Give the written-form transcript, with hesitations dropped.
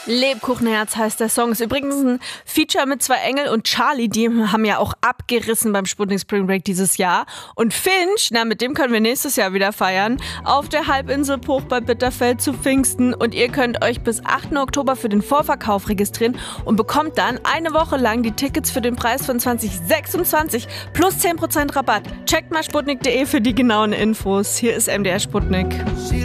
Lebkuchenherz heißt der Song. Ist übrigens ein Feature mit 2 Engel und Charlie, die haben ja auch abgerissen beim Sputnik Spring Break dieses Jahr. Und Finch, mit dem können wir nächstes Jahr wieder feiern, auf der Halbinsel Bruch bei Bitterfeld zu Pfingsten. Und ihr könnt euch bis 8. Oktober für den Vorverkauf registrieren und bekommt dann eine Woche lang die Tickets für den Preis von 2026 plus 10% Rabatt. Checkt mal sputnik.de für die genauen Infos. Hier ist MDR Sputnik.